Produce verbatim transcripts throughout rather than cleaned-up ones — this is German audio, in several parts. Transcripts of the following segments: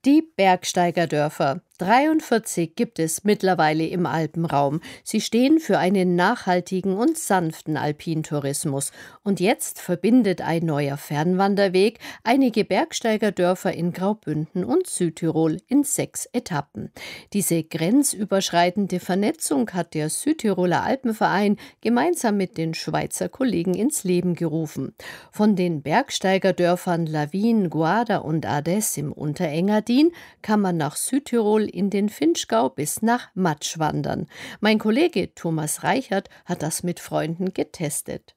Die Bergsteigerdörfer. dreiundvierzig gibt es mittlerweile im Alpenraum. Sie stehen für einen nachhaltigen und sanften Alpintourismus. Und jetzt verbindet ein neuer Fernwanderweg einige Bergsteigerdörfer in Graubünden und Südtirol in sechs Etappen. Diese grenzüberschreitende Vernetzung hat der Südtiroler Alpenverein gemeinsam mit den Schweizer Kollegen ins Leben gerufen. Von den Bergsteigerdörfern Lavin, Guarda und Ades im Unterengadin kann man nach Südtirol in den Vinschgau bis nach Matsch wandern. Mein Kollege Thomas Reichert hat das mit Freunden getestet.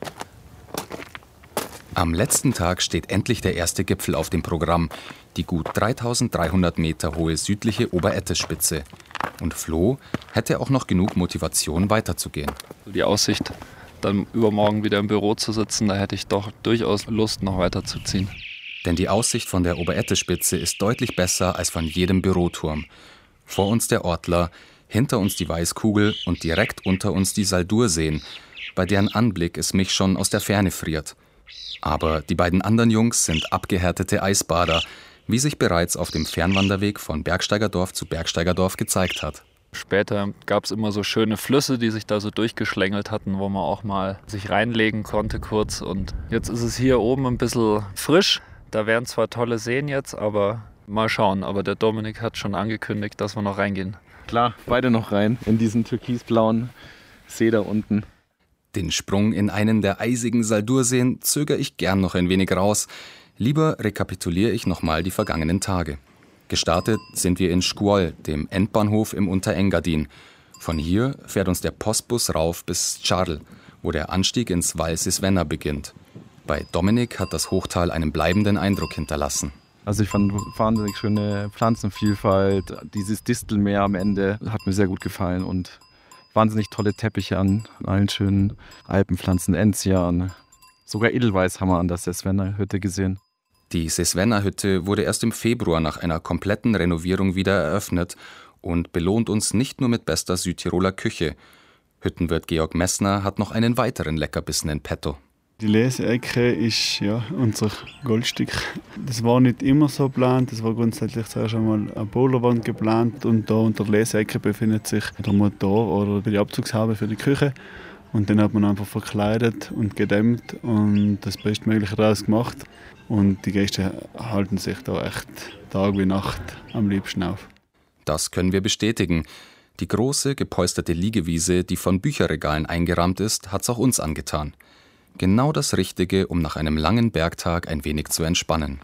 Am letzten Tag steht endlich der erste Gipfel auf dem Programm, die gut dreitausenddreihundert Meter hohe südliche Oberettesspitze. Und Flo hätte auch noch genug Motivation, weiterzugehen. Die Aussicht, dann übermorgen wieder im Büro zu sitzen, da hätte ich doch durchaus Lust, noch weiterzuziehen. Denn die Aussicht von der Oberettesspitze ist deutlich besser als von jedem Büroturm. Vor uns der Ortler, hinter uns die Weißkugel und direkt unter uns die Saldurseen, bei deren Anblick es mich schon aus der Ferne friert. Aber die beiden anderen Jungs sind abgehärtete Eisbader, wie sich bereits auf dem Fernwanderweg von Bergsteigerdorf zu Bergsteigerdorf gezeigt hat. Später gab es immer so schöne Flüsse, die sich da so durchgeschlängelt hatten, wo man auch mal sich reinlegen konnte kurz. Und jetzt ist es hier oben ein bisschen frisch. Da wären zwar tolle Seen jetzt, aber mal schauen. Aber der Dominik hat schon angekündigt, dass wir noch reingehen. Klar, beide noch rein in diesen türkisblauen See da unten. Den Sprung in einen der eisigen Saldurseen zögere ich gern noch ein wenig raus. Lieber rekapituliere ich nochmal die vergangenen Tage. Gestartet sind wir in Scuol, dem Endbahnhof im Unterengadin. Von hier fährt uns der Postbus rauf bis Charl, wo der Anstieg ins Val Sisvena beginnt. Bei Dominik hat das Hochtal einen bleibenden Eindruck hinterlassen. Also ich fand wahnsinnig schöne Pflanzenvielfalt, dieses Distelmeer am Ende hat mir sehr gut gefallen und wahnsinnig tolle Teppiche an allen schönen Alpenpflanzen, Enzian. Sogar Edelweiß haben wir an der Sisvena-Hütte gesehen. Die Sisvena-Hütte wurde erst im Februar nach einer kompletten Renovierung wieder eröffnet und belohnt uns nicht nur mit bester Südtiroler Küche. Hüttenwirt Georg Messner hat noch einen weiteren Leckerbissen in petto. Die Leseecke ist ja unser Goldstück. Das war nicht immer so geplant. Das war grundsätzlich zuerst einmal eine Boilerwand geplant und da unter der Leseecke befindet sich der Motor oder die Abzugshaube für die Küche. Und den hat man einfach verkleidet und gedämmt und das Bestmögliche daraus gemacht. Und die Gäste halten sich da echt Tag wie Nacht am liebsten auf. Das können wir bestätigen. Die große, gepolsterte Liegewiese, die von Bücherregalen eingerahmt ist, hat's auch uns angetan. Genau das Richtige, um nach einem langen Bergtag ein wenig zu entspannen.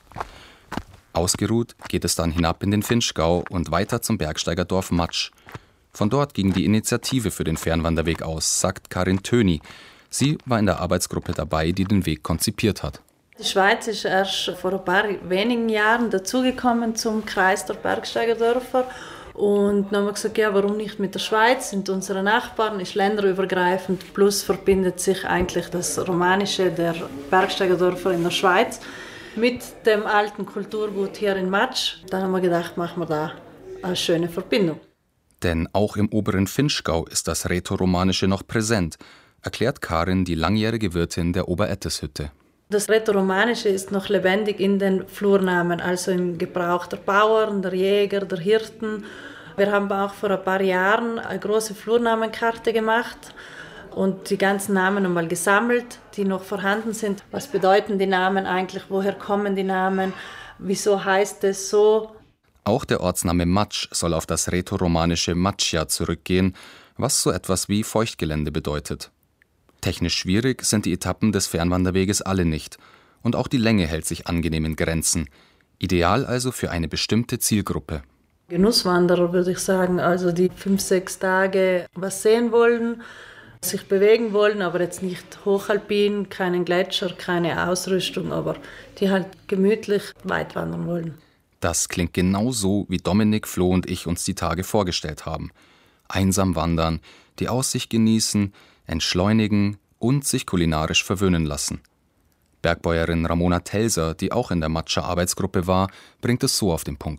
Ausgeruht geht es dann hinab in den Vinschgau und weiter zum Bergsteigerdorf Matsch. Von dort ging die Initiative für den Fernwanderweg aus, sagt Karin Töni. Sie war in der Arbeitsgruppe dabei, die den Weg konzipiert hat. Die Schweiz ist erst vor ein paar wenigen Jahren dazugekommen zum Kreis der Bergsteigerdörfer. Und dann haben wir gesagt, ja, warum nicht mit der Schweiz, sind unsere Nachbarn, ist länderübergreifend, plus verbindet sich eigentlich das Romanische der Bergsteigerdörfer in der Schweiz mit dem alten Kulturgut hier in Matsch. Dann haben wir gedacht, machen wir da eine schöne Verbindung. Denn auch im oberen Vinschgau ist das Rätoromanische noch präsent, erklärt Karin, die langjährige Wirtin der Oberetteshütte. Das Rätoromanische ist noch lebendig in den Flurnamen, also im Gebrauch der Bauern, der Jäger, der Hirten. Wir haben auch vor ein paar Jahren eine große Flurnamenkarte gemacht und die ganzen Namen einmal gesammelt, die noch vorhanden sind. Was bedeuten die Namen eigentlich? Woher kommen die Namen? Wieso heißt es so? Auch der Ortsname Matsch soll auf das rätoromanische Matschia zurückgehen, was so etwas wie Feuchtgelände bedeutet. Technisch schwierig sind die Etappen des Fernwanderweges alle nicht. Und auch die Länge hält sich angenehm in Grenzen. Ideal also für eine bestimmte Zielgruppe. Genusswanderer würde ich sagen, also die fünf, sechs Tage was sehen wollen, sich bewegen wollen, aber jetzt nicht hochalpin, keinen Gletscher, keine Ausrüstung, aber die halt gemütlich weit wandern wollen. Das klingt genau so, wie Dominik, Flo und ich uns die Tage vorgestellt haben. Einsam wandern, die Aussicht genießen, entschleunigen und sich kulinarisch verwöhnen lassen. Bergbäuerin Ramona Telser, die auch in der Matscher Arbeitsgruppe war, bringt es so auf den Punkt.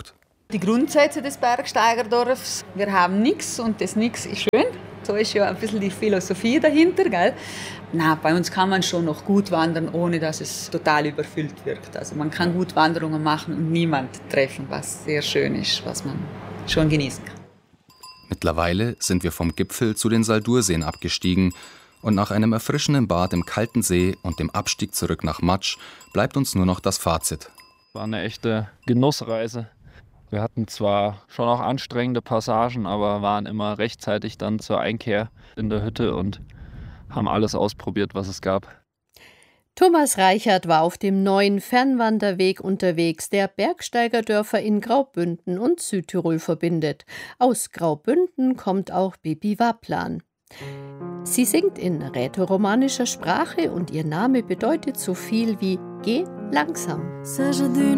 Die Grundsätze des Bergsteigerdorfs, wir haben nichts und das Nix ist schön. So ist ja ein bisschen die Philosophie dahinter. Gell? Na, bei uns kann man schon noch gut wandern, ohne dass es total überfüllt wirkt. Also man kann gut Wanderungen machen und niemand treffen, was sehr schön ist, was man schon genießen kann. Mittlerweile sind wir vom Gipfel zu den Saldurseen abgestiegen und nach einem erfrischenden Bad im kalten See und dem Abstieg zurück nach Matsch bleibt uns nur noch das Fazit. War eine echte Genussreise. Wir hatten zwar schon auch anstrengende Passagen, aber waren immer rechtzeitig dann zur Einkehr in der Hütte und haben alles ausprobiert, was es gab. Thomas Reichert war auf dem neuen Fernwanderweg unterwegs, der Bergsteigerdörfer in Graubünden und Südtirol verbindet. Aus Graubünden kommt auch Bibi Waplan. Sie singt in rätoromanischer Sprache und ihr Name bedeutet so viel wie Geh langsam.